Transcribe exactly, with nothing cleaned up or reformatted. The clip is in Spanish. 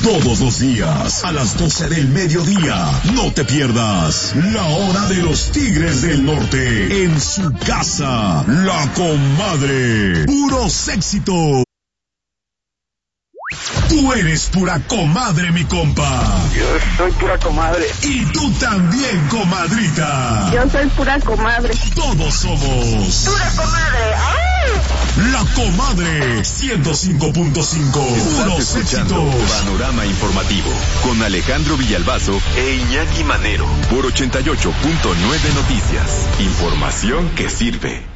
Todos los días, a las doce del mediodía, no te pierdas La Hora de los Tigres del Norte, en su casa, La Comadre. Puros éxitos. Tú eres pura comadre, mi compa. Yo soy pura comadre. Y tú también, comadrita. Yo soy pura comadre. Todos somos pura comadre. ¡Ay! La Comadre ciento cinco punto cinco. Estás escuchando Panorama Informativo con Alejandro Villalbazo e Iñaki Manero por ochenta y ocho punto nueve Noticias. Información que sirve.